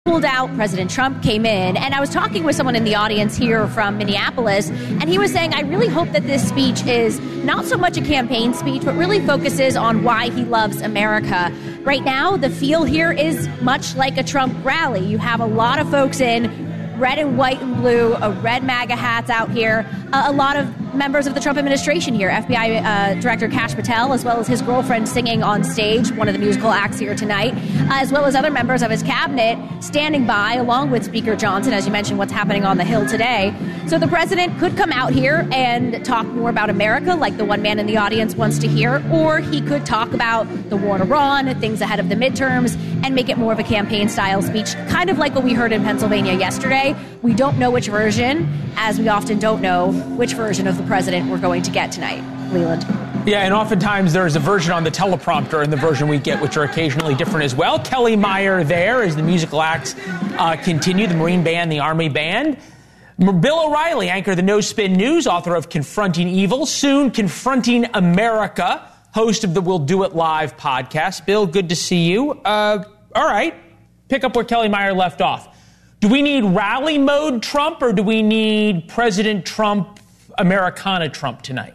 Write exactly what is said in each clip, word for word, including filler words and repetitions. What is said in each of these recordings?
pulled out, President Trump came in, and I was talking with someone in the audience here from Minneapolis, and he was saying, I really hope that this speech is not so much a campaign speech, but really focuses on why he loves America. Right now, the feel here is much like a Trump rally. You have a lot of folks in red and white and blue, a red MAGA hats out here, uh, a lot of members of the Trump administration here, F B I uh, Director Kash Patel, as well as his girlfriend singing on stage, one of the musical acts here tonight, uh, as well as other members of his cabinet standing by, along with Speaker Johnson, as you mentioned, what's happening on the Hill today. So the president could come out here and talk more about America, like the one man in the audience wants to hear, or he could talk about the war in Iran, things ahead of the midterms, and make it more of a campaign-style speech, kind of like what we heard in Pennsylvania yesterday. We don't know which version, as we often don't know which version of the president we're going to get tonight. Leland. Yeah, and oftentimes there's a version on the teleprompter and the version we get, which are occasionally different as well. Kelly Meyer there as the musical acts uh, continue, the Marine Band, the Army Band. Bill O'Reilly, anchor of the No Spin News, author of Confronting Evil, soon Confronting America, host of the We'll Do It Live podcast. Bill, good to see you. Uh, all right, pick up where Kelly Meyer left off. Do we need rally mode Trump, or do we need President Trump, Americana Trump tonight?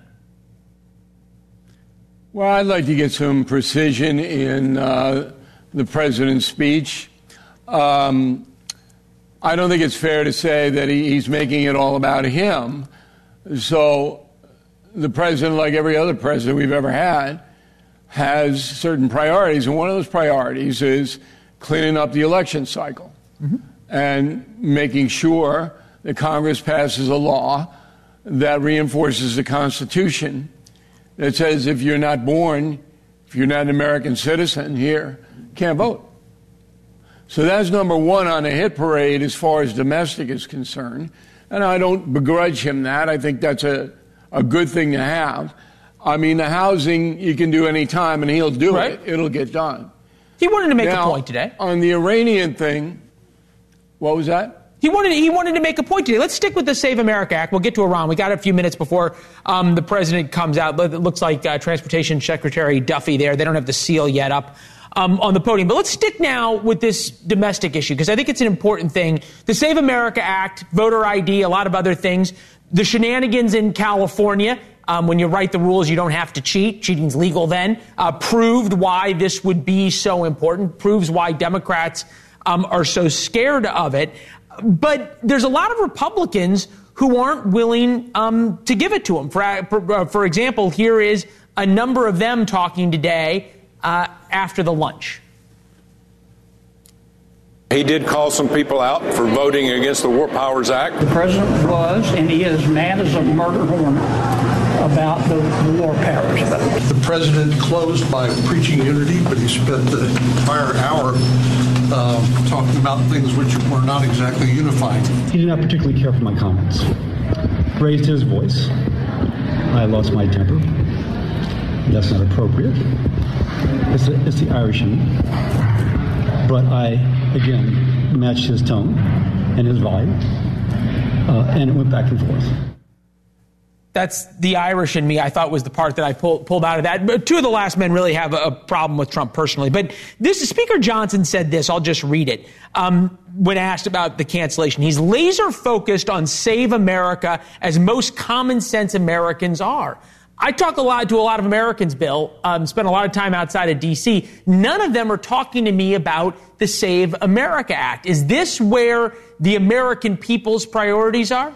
Well, I'd like to get some precision in uh, the president's speech. Um, I don't think it's fair to say that he, he's making it all about him. So the president, like every other president we've ever had, has certain priorities. And one of those priorities is cleaning up the election cycle. Mm-hmm. And making sure that Congress passes a law that reinforces the Constitution that says if you're not born, if you're not an American citizen here, you can't vote. So that's number one on a hit parade as far as domestic is concerned. And I don't begrudge him that. I think that's a, a good thing to have. I mean, the housing you can do any time, and he'll do right. it. It'll get done. He wanted to make now, a point today. On the Iranian thing, what was that? He wanted, he wanted to make a point today. Let's stick with the Save America Act. We'll get to Iran. We got a few minutes before um, the president comes out. It looks like uh, Transportation Secretary Duffy there. They don't have the seal yet up um, on the podium. But let's stick now with this domestic issue, because I think it's an important thing. The Save America Act, voter I D, a lot of other things. The shenanigans in California. Um, when you write the rules, you don't have to cheat. Cheating's legal then. Uh, proved why this would be so important. Proves why Democrats Um, are so scared of it. But there's a lot of Republicans who aren't willing um, to give it to them. For, for, for example, here is a number of them talking today uh, after the lunch. He did call some people out for voting against the War Powers Act. The president was, and he is mad as a murder hornet about the, the War Powers Act. The president closed by preaching unity, but he spent the entire hour Uh, talking about things which were not exactly unifying. He did not particularly care for my comments. Raised his voice. I lost my temper. That's not appropriate. It's, a, it's the Irish in me. But I, again, matched his tone and his volume, uh, and it went back and forth. That's the Irish in me, I thought, was the part that I pulled pulled out of that. But two of the last men really have a, a problem with Trump personally. But this Speaker Johnson said this. I'll just read it. Um, when asked about the cancellation, he's laser focused on Save America, as most common sense Americans are. I talk a lot to a lot of Americans, Bill, um, spend a lot of time outside of D C. None of them are talking to me about the Save America Act. Is this where the American people's priorities are?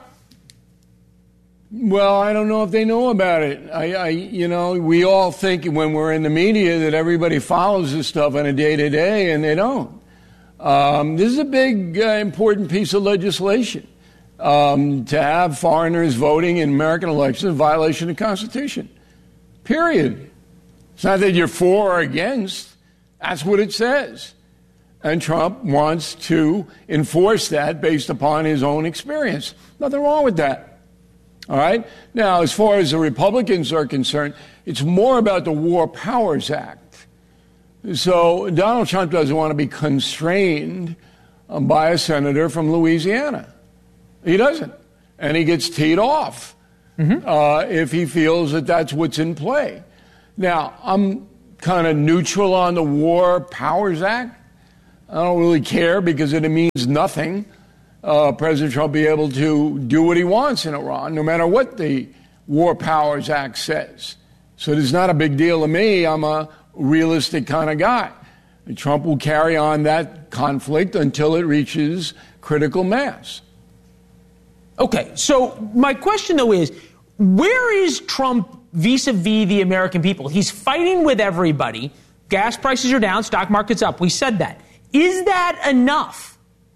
Well, I don't know if they know about it. I, I, you know, we all think when we're in the media that everybody follows this stuff on a day-to-day, and they don't. Um, this is a big, uh, important piece of legislation. Um, to have foreigners voting in American elections is a violation of the Constitution. Period. It's not that you're for or against. That's what it says. And Trump wants to enforce that based upon his own experience. Nothing wrong with that. All right? Now, as far as the Republicans are concerned, it's more about the War Powers Act. So Donald Trump doesn't want to be constrained um, by a senator from Louisiana. He doesn't. And he gets teed off mm-hmm. uh, if he feels that that's what's in play. Now, I'm kind of neutral on the War Powers Act. I don't really care because it means nothing. Uh, President Trump be able to do what he wants in Iran, no matter what the War Powers Act says. So it's not a big deal to me. I'm a realistic kind of guy. And Trump will carry on that conflict until it reaches critical mass. Okay, so my question, though, is where is Trump vis-a-vis the American people? He's fighting with everybody. Gas prices are down, stock market's up. We said that. Is that enough?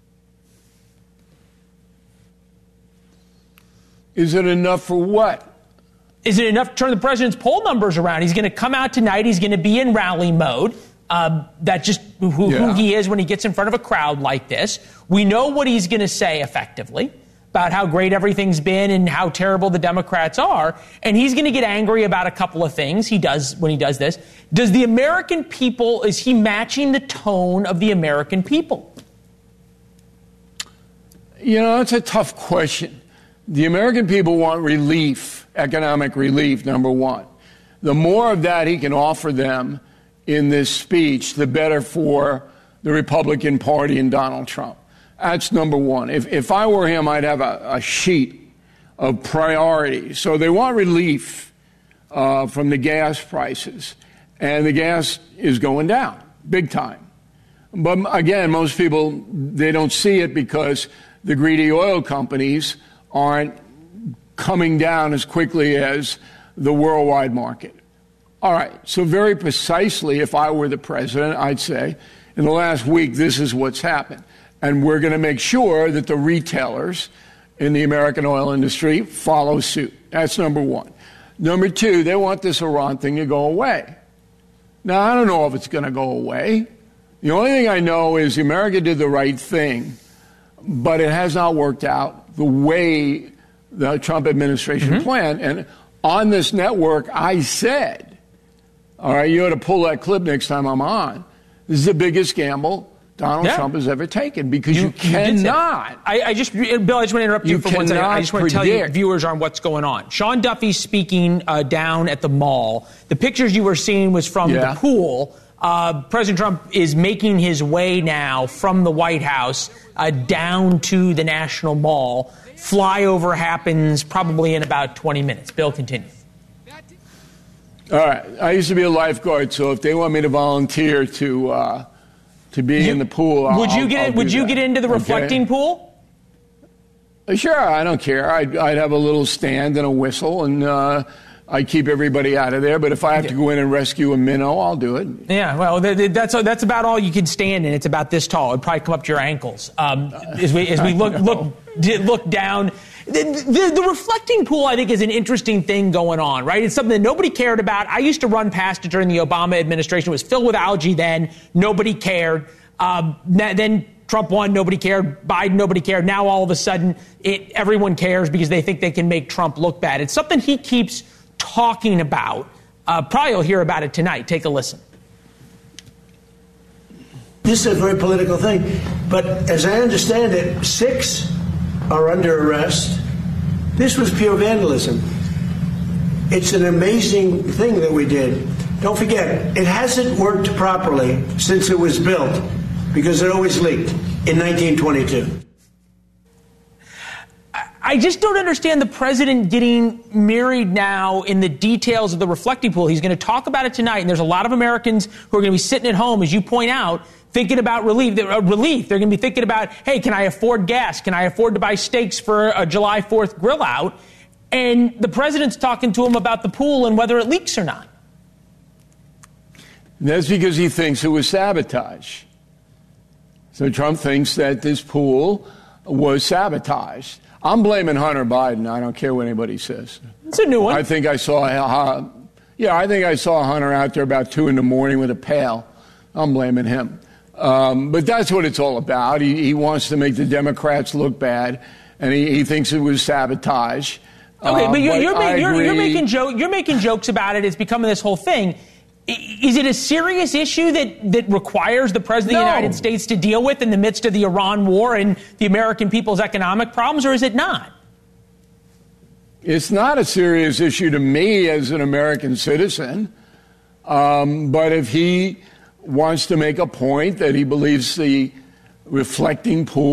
Is it enough for what? Is it enough to turn the president's poll numbers around? He's going to come out tonight. He's going to be in rally mode. Um, that's just who, yeah. who he is when he gets in front of a crowd like this. We know what he's going to say effectively about how great everything's been and how terrible the Democrats are. And he's going to get angry about a couple of things he does when he does this. Does the American people, is he matching the tone of the American people? You know, it's a tough question. The American people want relief, economic relief, number one. The more of that he can offer them in this speech, the better for the Republican Party and Donald Trump. That's number one. If, if I were him, I'd have a, a sheet of priorities. So they want relief uh, from the gas prices, and the gas is going down big time. But again, most people, they don't see it because the greedy oil companies aren't coming down as quickly as the worldwide market. All right, so very precisely, if I were the president, I'd say, in the last week, this is what's happened. And we're going to make sure that the retailers in the American oil industry follow suit. That's number one. Number two, they want this Iran thing to go away. Now, I don't know if it's going to go away. The only thing I know is America did the right thing, but it has not worked out the way the Trump administration mm-hmm. planned. And on this network, I said, all right, you ought to pull that clip next time I'm on. This is the biggest gamble Donald yeah. Trump has ever taken because you, you cannot. I, I just, Bill, I just want to interrupt you, you for one second. I just want to tell you, viewers, on what's going on. Sean Duffy's speaking uh, down at the mall. The pictures you were seeing was from yeah. the pool. Uh, President Trump is making his way now from the White House uh, down to the National Mall. Flyover happens probably in about twenty minutes. Bill, continue. All right. I used to be a lifeguard, so if they want me to volunteer to uh, to be you, in the pool, would I'll, you get I'll would you that. get into the okay. reflecting pool? Sure, I don't care. I'd, I'd have a little stand and a whistle, and uh, I'd keep everybody out of there. But if I have yeah. to go in and rescue a minnow, I'll do it. Yeah, well, that's that's about all you can stand in. It's about this tall. It'd probably come up to your ankles. Um, as we as we look look look down. The, the, the reflecting pool, I think, is an interesting thing going on, right? It's something that nobody cared about. I used to run past it during the Obama administration. It was filled with algae then. Nobody cared. Um, then Trump won. Nobody cared. Biden, nobody cared. Now, all of a sudden, it, everyone cares because they think they can make Trump look bad. It's something he keeps talking about. Uh, probably you'll hear about it tonight. Take a listen. This is a very political thing. But as I understand it, six are under arrest. This was pure vandalism. It's an amazing thing that we did. Don't forget, it hasn't worked properly since it was built because it always leaked in nineteen twenty-two. I just don't understand the president getting married now in the details of the reflecting pool. He's going to talk about it tonight, and there's a lot of Americans who are going to be sitting at home, as you point out, thinking about relief. Uh, relief. They're going to be thinking about, hey, can I afford gas? Can I afford to buy steaks for a July fourth grill out? And the president's talking to him about the pool and whether it leaks or not. That's because he thinks it was sabotage. So Trump thinks that this pool was sabotaged. I'm blaming Hunter Biden. I don't care what anybody says. It's a new one. I think I saw, uh, yeah, I think I saw Hunter out there about two in the morning with a pail. I'm blaming him. Um, but that's what it's all about. He, he wants to make the Democrats look bad, and he, he thinks it was sabotage. Okay, uh, but you're, but you're, ma- you're, you're making joke. You're making jokes about it. It's becoming this whole thing. Is it a serious issue that, that requires the President of the No. United States to deal with in the midst of the Iran war and the American people's economic problems, or is it not? It's not a serious issue to me as an American citizen. Um, but if he wants to make a point that he believes the reflecting pool